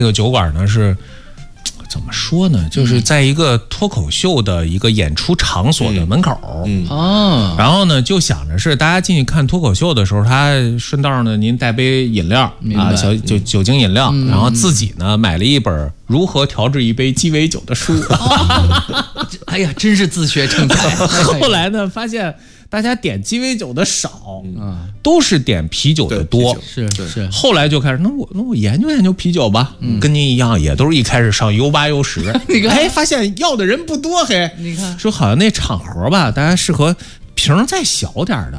这个酒馆呢是怎么说呢？就是在一个脱口秀的一个演出场所的门口。然后呢，就想着是大家进去看脱口秀的时候，他顺道呢，您带杯饮料啊，酒精饮料，然后自己呢买了一本如何调制一杯鸡尾酒的书。 哎呀，真是自学成才。 后来呢，发现大家点鸡尾酒的少，都是点啤酒的多。 是。 后来就开始，那我研究研究啤酒吧，跟您一样，也都是一开始上U8、U10，哎，发现要的人不多，嘿， 你看， 说好像那场合吧，大家适合瓶再小点的，